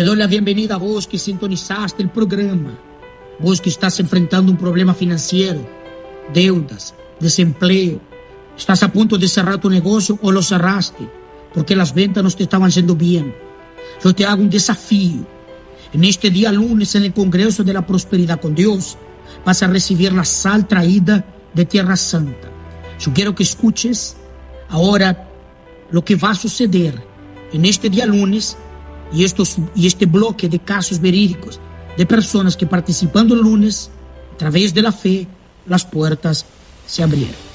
doy la bienvenida a vos que sintonizaste el programa. Vos que estás enfrentando un problema financiero, deudas, desempleo. Estás a punto de cerrar tu negocio o lo cerraste porque las ventas no te estaban yendo bien. Yo te hago un desafío. En este día lunes, en el Congreso de la Prosperidad con Dios, vas a recibir la sal traída de Tierra Santa. Yo quiero que escuches ahora lo que va a suceder en este día lunes y este bloque de casos verídicos de personas que participando el lunes, a través de la fe, las puertas se abrieron.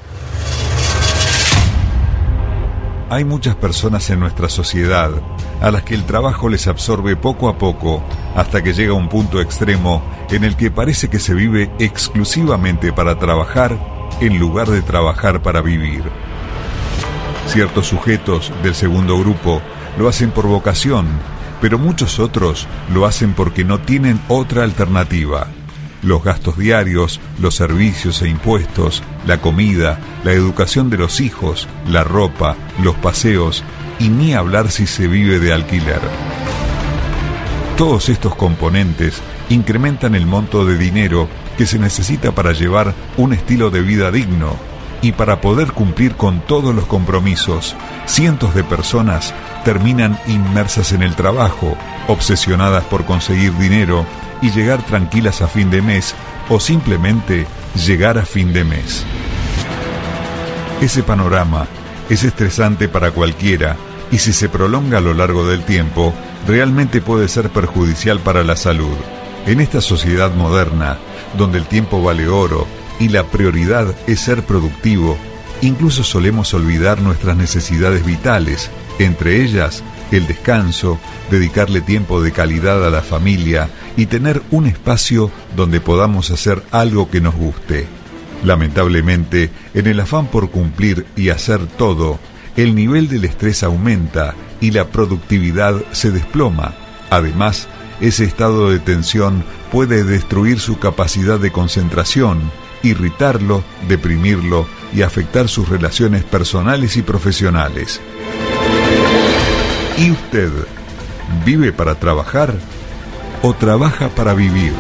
Hay muchas personas en nuestra sociedad a las que el trabajo les absorbe poco a poco hasta que llega un punto extremo en el que parece que se vive exclusivamente para trabajar en lugar de trabajar para vivir. Ciertos sujetos del segundo grupo lo hacen por vocación, pero muchos otros lo hacen porque no tienen otra alternativa. Los gastos diarios, los servicios e impuestos, la comida, la educación de los hijos, la ropa, los paseos y ni hablar si se vive de alquiler. Todos estos componentes incrementan el monto de dinero que se necesita para llevar un estilo de vida digno y para poder cumplir con todos los compromisos. Cientos de personas terminan inmersas en el trabajo, obsesionadas por conseguir dinero y llegar tranquilas a fin de mes o simplemente llegar a fin de mes. Ese panorama es estresante para cualquiera y si se prolonga a lo largo del tiempo, realmente puede ser perjudicial para la salud. En esta sociedad moderna, donde el tiempo vale oro y la prioridad es ser productivo, incluso solemos olvidar nuestras necesidades vitales, entre ellas el descanso, dedicarle tiempo de calidad a la familia y tener un espacio donde podamos hacer algo que nos guste. Lamentablemente, en el afán por cumplir y hacer todo, el nivel del estrés aumenta y la productividad se desploma. Además, ese estado de tensión puede destruir su capacidad de concentración, irritarlo, deprimirlo y afectar sus relaciones personales y profesionales. ¿Y usted vive para trabajar o trabaja para vivir?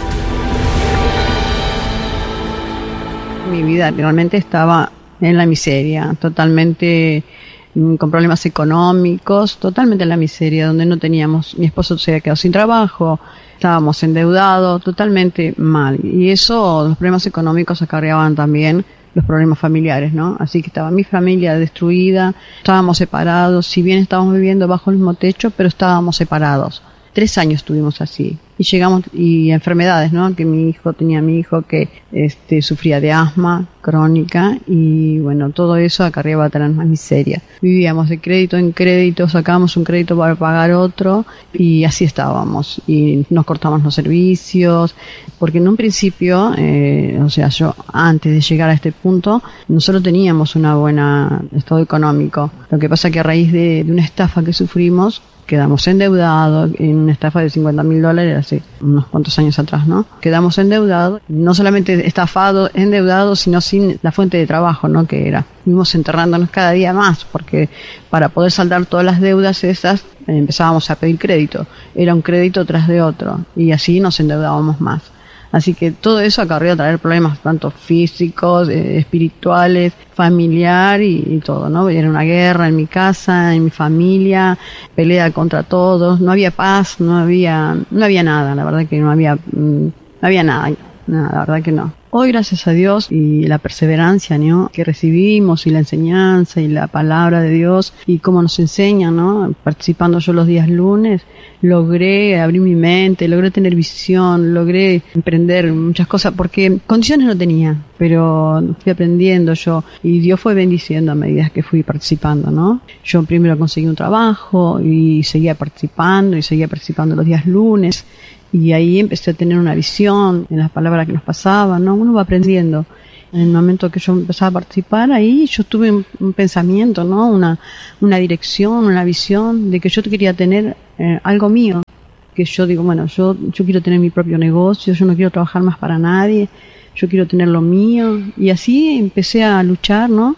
Mi vida realmente estaba en la miseria, totalmente con problemas económicos, totalmente en la miseria, donde no teníamos, mi esposo se había quedado sin trabajo, estábamos endeudados, totalmente mal. Y eso, los problemas económicos acarreaban también los problemas familiares, ¿no? Así que estaba mi familia destruida, estábamos separados, si bien estábamos viviendo bajo el mismo techo, pero estábamos separados. 3 años estuvimos así. Y llegamos, y enfermedades, ¿no? Que mi hijo que sufría de asma crónica y bueno, todo eso acarreaba traer más miseria. Vivíamos de crédito en crédito, sacábamos un crédito para pagar otro y así estábamos. Y nos cortamos los servicios, porque en un principio, yo antes de llegar a este punto, nosotros teníamos una buena estado económico. Lo que pasa que a raíz de una estafa que sufrimos, quedamos endeudados en una estafa de $50,000 hace unos cuantos años atrás, ¿no? Quedamos endeudados, no solamente endeudados, sino sin la fuente de trabajo, ¿no? Que era. Fuimos enterrándonos cada día más, porque para poder saldar todas las deudas esas, empezábamos a pedir crédito. Era un crédito tras de otro, y así nos endeudábamos más. Así que todo eso acarreó a traer problemas tanto físicos, espirituales, familiar y todo, ¿no? Era una guerra en mi casa, en mi familia, pelea contra todos, no había paz, no había nada, la verdad que no había nada, la verdad que no. Hoy, gracias a Dios y la perseverancia, ¿no? Que recibimos y la enseñanza y la palabra de Dios y cómo nos enseñan, ¿no? Participando yo los días lunes, logré abrir mi mente, logré tener visión, logré emprender muchas cosas porque condiciones no tenía, pero fui aprendiendo yo y Dios fue bendiciendo a medida que fui participando, ¿no? Yo primero conseguí un trabajo y seguía participando los días lunes. Y ahí empecé a tener una visión en las palabras que nos pasaban, ¿no? Uno va aprendiendo. En el momento que yo empezaba a participar, ahí yo tuve un pensamiento, ¿no? Una dirección, una visión de que yo quería tener algo mío. Que yo digo, bueno, yo quiero tener mi propio negocio, yo no quiero trabajar más para nadie, yo quiero tener lo mío. Y así empecé a luchar, ¿no? No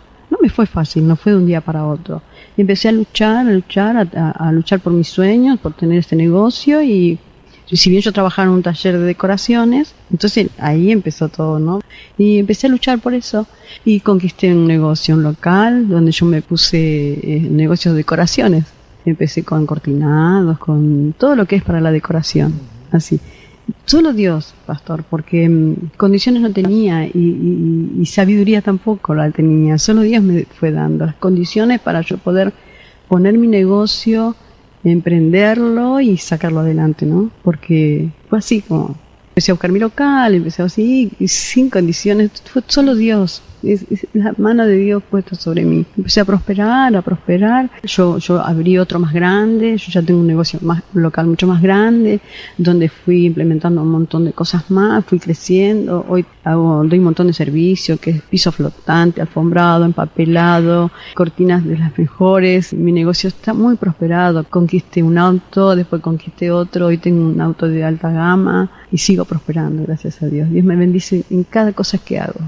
me fue fácil, no fue de un día para otro. Y empecé a luchar por mis sueños, por tener este negocio. Y si bien yo trabajaba en un taller de decoraciones, entonces ahí empezó todo, ¿no? Y empecé a luchar por eso y conquisté un negocio, un local, donde yo me puse negocios de decoraciones. Empecé con cortinados, con todo lo que es para la decoración, así. Solo Dios, pastor, porque condiciones no tenía y sabiduría tampoco la tenía. Solo Dios me fue dando las condiciones para yo poder poner mi negocio, emprenderlo y sacarlo adelante, ¿no? Porque fue así como empecé a buscar mi local, empecé así, y sin condiciones, fue solo Dios. Es la mano de Dios puesta sobre mí. Empecé a prosperar. Yo abrí otro más grande. Yo ya tengo un negocio local mucho más grande, donde fui implementando un montón de cosas más, fui creciendo. Hoy doy un montón de servicios, que es piso flotante, alfombrado, empapelado, cortinas de las mejores. Mi negocio está muy prosperado. Conquisté un auto, después conquisté otro. Hoy tengo un auto de alta gama y sigo prosperando, gracias a Dios. Dios me bendice en cada cosa que hago.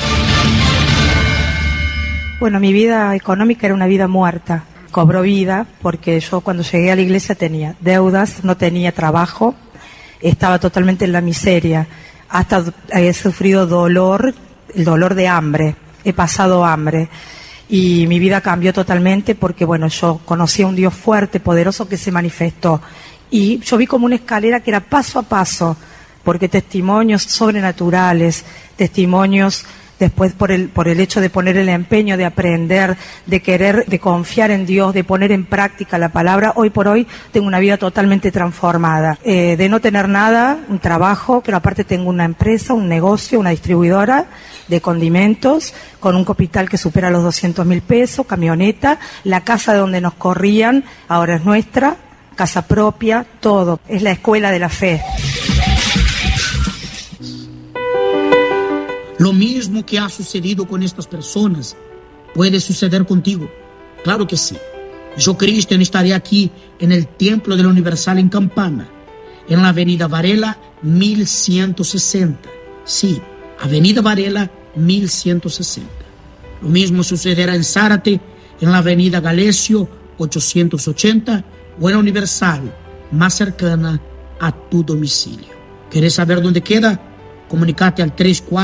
Bueno, mi vida económica era una vida muerta. Cobró vida porque yo cuando llegué a la iglesia tenía deudas, no tenía trabajo, estaba totalmente en la miseria. Hasta he sufrido el dolor de hambre, he pasado hambre. Y mi vida cambió totalmente porque, bueno, yo conocí a un Dios fuerte, poderoso que se manifestó. Y yo vi como una escalera que era paso a paso, porque testimonios sobrenaturales, testimonios después por el hecho de poner el empeño, de aprender, de querer, de confiar en Dios, de poner en práctica la palabra, hoy por hoy tengo una vida totalmente transformada. De no tener nada, un trabajo, pero aparte tengo una empresa, un negocio, una distribuidora de condimentos, con un capital que supera los 200.000 pesos, camioneta, la casa de donde nos corrían, ahora es nuestra, casa propia, todo. Es la escuela de la fe. Lo mismo que ha sucedido con estas personas puede suceder contigo. Claro que sí. Yo, Cristian, estaré aquí en el Templo de la Universal en Campana, en la Avenida Varela 1160. Sí, Avenida Varela 1160. Lo mismo sucederá en Zárate, en la Avenida Galesio 880 o en la Universal más cercana a tu domicilio. ¿Quieres saber dónde queda? Comunicate al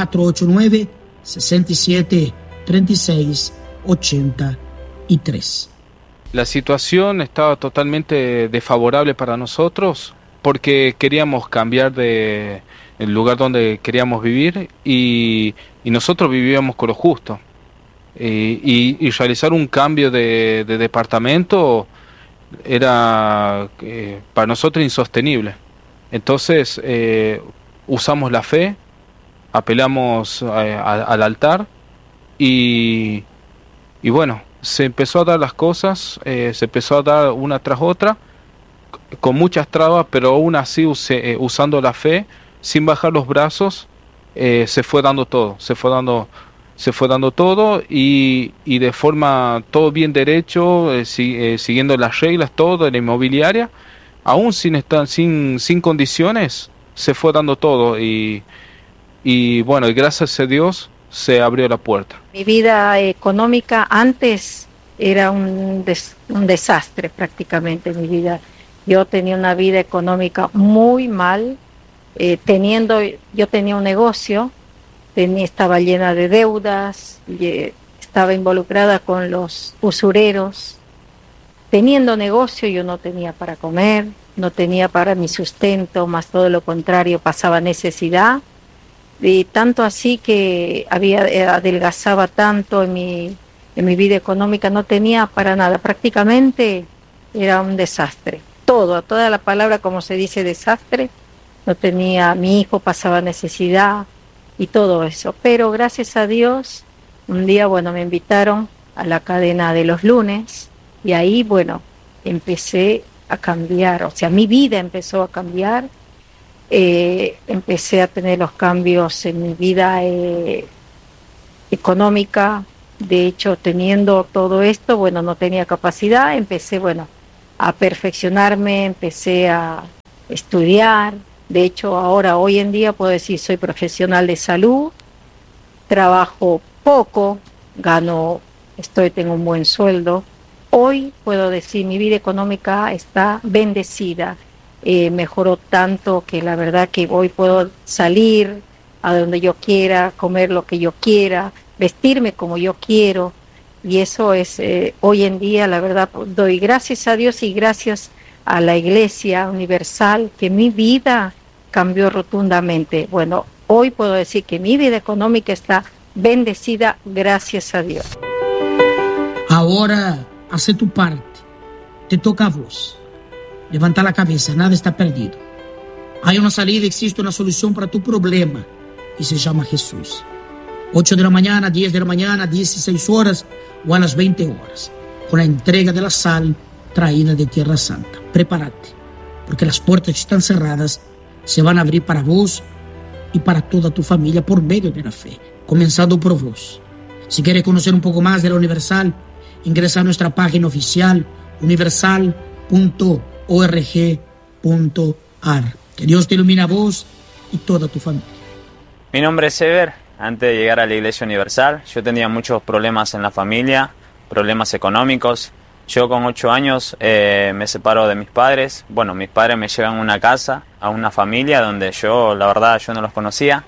3489-673683. La situación estaba totalmente desfavorable para nosotros porque queríamos cambiar de el lugar donde queríamos vivir y nosotros vivíamos con lo justo. Y realizar un cambio de departamento era para nosotros insostenible. Entonces usamos la fe, apelamos al altar y bueno, se empezó a dar las cosas, se empezó a dar una tras otra, con muchas trabas, pero aún así usando la fe, sin bajar los brazos, se fue dando todo y de forma todo bien derecho, siguiendo las reglas, todo en la inmobiliaria, aún sin condiciones, se fue dando todo y bueno, y gracias a Dios se abrió la puerta. Mi vida económica antes era un desastre prácticamente mi vida. Yo tenía una vida económica muy mal, yo tenía un negocio, estaba llena de deudas, estaba involucrada con los usureros. Teniendo negocio yo no tenía para comer, no tenía para mi sustento, más todo lo contrario, pasaba necesidad. Y tanto así que adelgazaba tanto en mi vida económica, no tenía para nada, prácticamente era un desastre. Toda la palabra como se dice desastre, no tenía, mi hijo pasaba necesidad y todo eso. Pero gracias a Dios, un día, bueno, me invitaron a la cadena de los lunes y ahí, bueno, empecé a cambiar, o sea, mi vida empezó a cambiar. Empecé a tener los cambios en mi vida económica. De hecho, teniendo todo esto, bueno, no tenía capacidad, empecé, bueno, a perfeccionarme, empecé a estudiar. De hecho, ahora, hoy en día, puedo decir, soy profesional de salud, trabajo poco, gano tengo un buen sueldo. Hoy puedo decir, mi vida económica está bendecida. Mejoró tanto que la verdad que hoy puedo salir a donde yo quiera, comer lo que yo quiera, vestirme como yo quiero. Y eso es, hoy en día, la verdad, doy gracias a Dios y gracias a la Iglesia Universal, que mi vida cambió rotundamente. Bueno, hoy puedo decir que mi vida económica está bendecida, gracias a Dios. Ahora, hace tu parte. Te toca a vos. Levanta la cabeza, nada está perdido. Hay una salida, existe una solución para tu problema y se llama Jesús. 8 de la mañana, 10 de la mañana, 16 horas o a las 20 horas, con la entrega de la sal traída de Tierra Santa. Prepárate, porque las puertas que están cerradas se van a abrir para vos y para toda tu familia por medio de la fe, comenzando por vos. Si quieres conocer un poco más de la Universal, ingresa a nuestra página oficial universal.org.ar. Que Dios te ilumine a vos y toda tu familia. Mi nombre es Ever. Antes de llegar a la Iglesia Universal, yo tenía muchos problemas en la familia, problemas económicos. Yo con 8 años me separo de mis padres. Bueno, mis padres me llevan a una casa, a una familia donde yo, la verdad, yo no los conocía.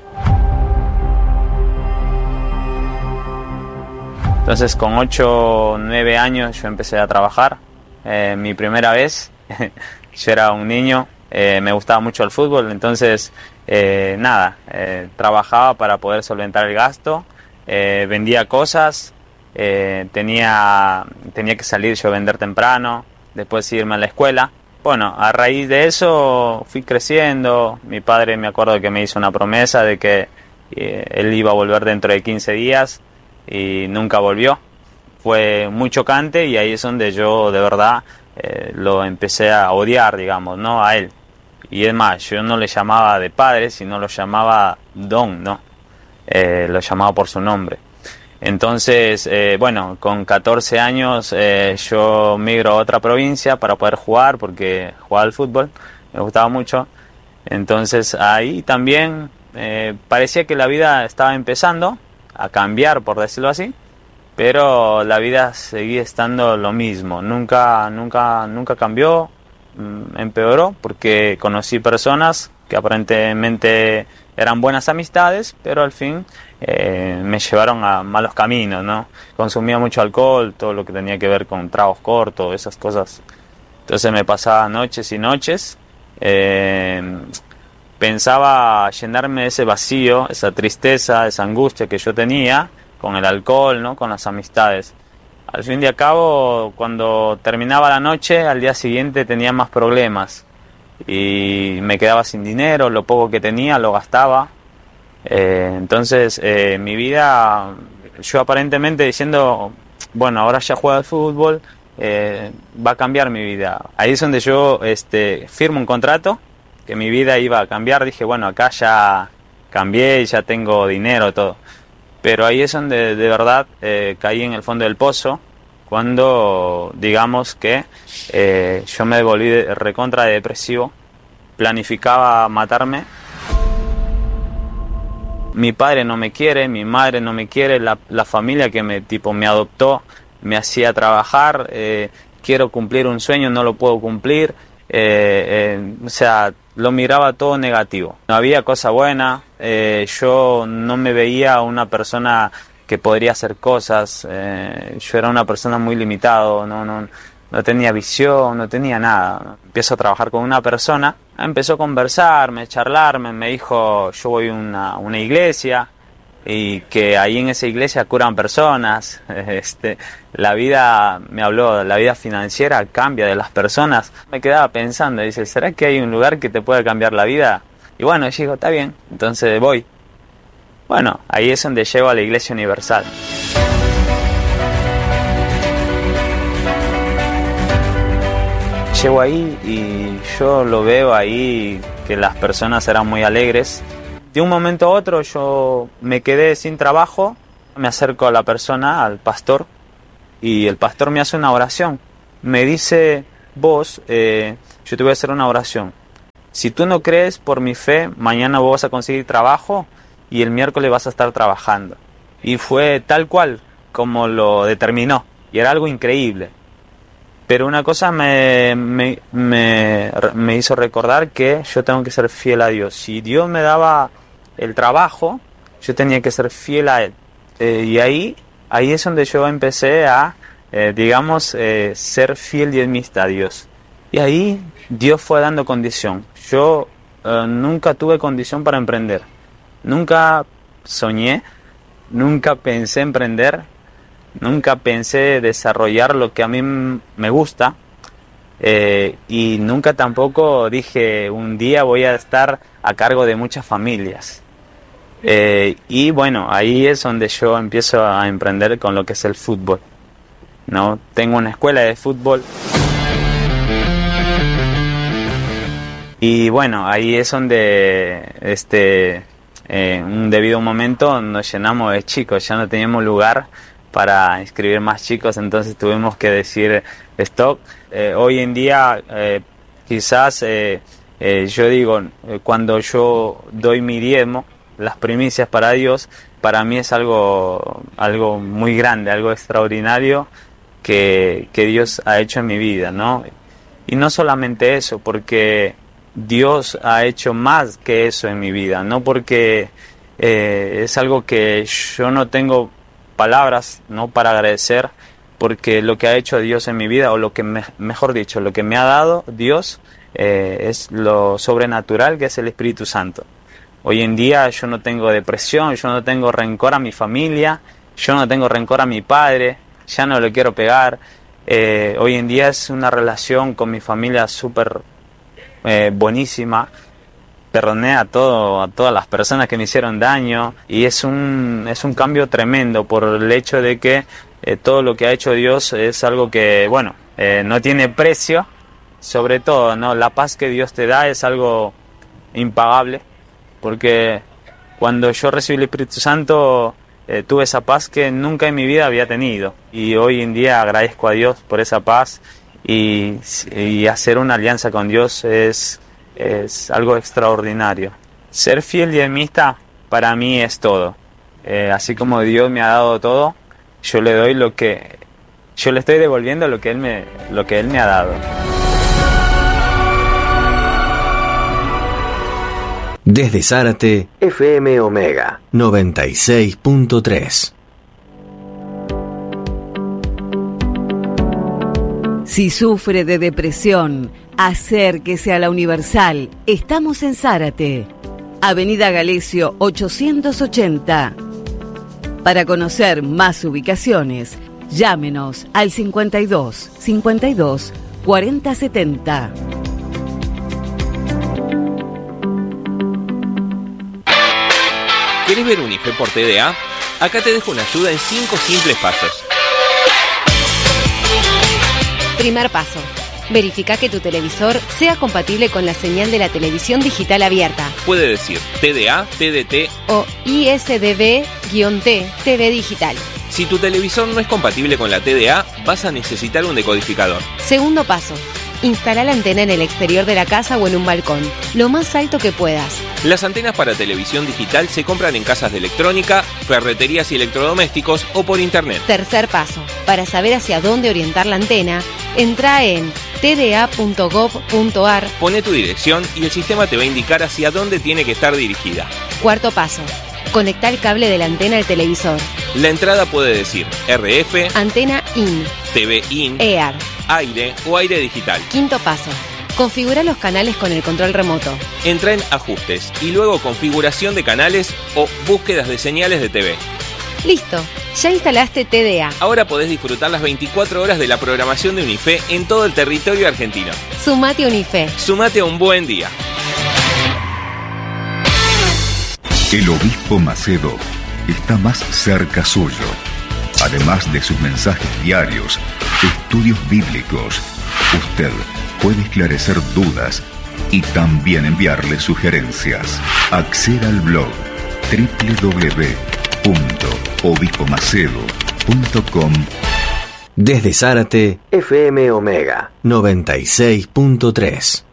Entonces con 8 o 9 años yo empecé a trabajar. Mi primera vez, yo era un niño, me gustaba mucho el fútbol, entonces trabajaba para poder solventar el gasto, vendía cosas, tenía que salir yo a vender temprano, después irme a la escuela. Bueno, a raíz de eso fui creciendo. Mi padre, me acuerdo que me hizo una promesa de que él iba a volver dentro de 15 días y nunca volvió. Fue muy chocante y ahí es donde yo de verdad lo empecé a odiar, digamos, ¿no? A él. Y es más, yo no le llamaba de padre, sino lo llamaba Don, ¿no? Lo llamaba por su nombre. Entonces, con 14 años yo migro a otra provincia para poder jugar, porque jugaba al fútbol, me gustaba mucho. Entonces ahí también parecía que la vida estaba empezando a cambiar, por decirlo así, pero la vida seguía estando lo mismo, nunca cambió, empeoró, porque conocí personas que aparentemente eran buenas amistades, pero al fin me llevaron a malos caminos, ¿no? Consumía mucho alcohol, todo lo que tenía que ver con tragos cortos, esas cosas. Entonces me pasaba noches y noches, pensaba llenarme de ese vacío, esa tristeza, esa angustia que yo tenía con el alcohol, ¿no? Con las amistades. Al fin y al cabo, cuando terminaba la noche, al día siguiente tenía más problemas y me quedaba sin dinero, lo poco que tenía lo gastaba. Entonces mi vida, yo aparentemente diciendo, bueno, ahora ya juego al fútbol, va a cambiar mi vida. Ahí es donde yo firmo un contrato que mi vida iba a cambiar. Dije, bueno, acá ya cambié, ya tengo dinero, todo. Pero ahí es donde de verdad caí en el fondo del pozo, cuando digamos que yo me volví recontra depresivo, planificaba matarme. Mi padre no me quiere, mi madre no me quiere, la familia que me adoptó me hacía trabajar, quiero cumplir un sueño, no lo puedo cumplir, o sea, lo miraba todo negativo. No había cosa buena, yo no me veía una persona que podría hacer cosas, yo era una persona muy limitado, no tenía visión, no tenía nada. Empiezo a trabajar con una persona, empezó a conversarme, charlarme, me dijo, yo voy a una iglesia y que ahí en esa iglesia curan personas. La vida, me habló, la vida financiera cambia de las personas. Me quedaba pensando, dice, ¿será que hay un lugar que te puede cambiar la vida? Y bueno, yo digo, está bien, entonces voy. Bueno, ahí es donde llego a la Iglesia Universal. Llego ahí y yo lo veo ahí que las personas eran muy alegres. De un momento a otro yo me quedé sin trabajo, me acerco a la persona, al pastor, y el pastor me hace una oración. Me dice, vos, yo te voy a hacer una oración. Si tú no crees por mi fe, mañana vos vas a conseguir trabajo y el miércoles vas a estar trabajando. Y fue tal cual. como lo determinó, y era algo increíble. Pero una cosa me hizo recordar que yo tengo que ser fiel a Dios. Si Dios me daba el trabajo, yo tenía que ser fiel a Él. Y ahí es donde yo empecé a, ser fiel diezmista a Dios. Y ahí Dios fue dando condición. Yo nunca tuve condición para emprender. Nunca soñé, nunca pensé emprender. Nunca pensé desarrollar lo que a mí me gusta, y nunca tampoco dije un día voy a estar a cargo de muchas familias. Y bueno, ahí es donde yo empiezo a emprender con lo que es el fútbol, ¿no? Tengo una escuela de fútbol. Y bueno, ahí es donde un debido momento nos llenamos de chicos, ya no teníamos lugar para inscribir más chicos, entonces tuvimos que decir stop. Hoy en día quizás yo digo, cuando yo doy mi diezmo, las primicias para Dios, para mí es algo muy grande, algo extraordinario que Dios ha hecho en mi vida, ¿no? Y no solamente eso, porque Dios ha hecho más que eso en mi vida, no porque es algo que yo no tengo palabras, ¿no?, para agradecer, porque lo que ha hecho Dios en mi vida, o lo que mejor dicho, lo que me ha dado Dios, es lo sobrenatural, que es el Espíritu Santo. Hoy en día yo no tengo depresión, yo no tengo rencor a mi familia, yo no tengo rencor a mi padre, ya no le quiero pegar. Hoy en día es una relación con mi familia súper buenísima. Perdoné a todas las personas que me hicieron daño, y es un cambio tremendo por el hecho de que todo lo que ha hecho Dios es algo que, no tiene precio. Sobre todo, ¿no?, la paz que Dios te da es algo impagable, porque cuando yo recibí el Espíritu Santo tuve esa paz que nunca en mi vida había tenido, y hoy en día agradezco a Dios por esa paz, y hacer una alianza con Dios es algo extraordinario. Ser fiel diezmista para mí es todo. Así como Dios me ha dado todo, yo le estoy devolviendo lo que Él me ha dado. Desde Zárate, FM Omega 96.3. Si sufre de depresión, acérquese a la Universal. Estamos en Zárate, Avenida Galecio 880. Para conocer más ubicaciones, llámenos al 52 52 40 70. ¿Querés ver Unife por TDA? Acá te dejo una ayuda en 5 simples pasos. Primer paso. Verifica que tu televisor sea compatible con la señal de la televisión digital abierta. Puede decir TDA, TDT o ISDB-T, TV digital. Si tu televisor no es compatible con la TDA, vas a necesitar un decodificador. Segundo paso. Instala la antena en el exterior de la casa o en un balcón, lo más alto que puedas. Las antenas para televisión digital se compran en casas de electrónica, ferreterías y electrodomésticos o por internet. Tercer paso. Para saber hacia dónde orientar la antena, entra en tda.gov.ar. Pone tu dirección y el sistema te va a indicar hacia dónde tiene que estar dirigida. Cuarto paso. Conecta el cable de la antena al televisor. La entrada puede decir RF, antena IN, TV IN, EAR, aire o aire digital. Quinto paso. Configura los canales con el control remoto. Entra en Ajustes y luego Configuración de canales o Búsquedas de señales de TV. Listo, ya instalaste TDA. Ahora podés disfrutar las 24 horas de la programación de Unife en todo el territorio argentino. Sumate a Unife. Sumate a un buen día. El obispo Macedo está más cerca suyo. Además de sus mensajes diarios, estudios bíblicos, usted puede esclarecer dudas y también enviarle sugerencias. Acceda al blog www.obispomacedo.com. Desde Zárate, FM Omega 96.3.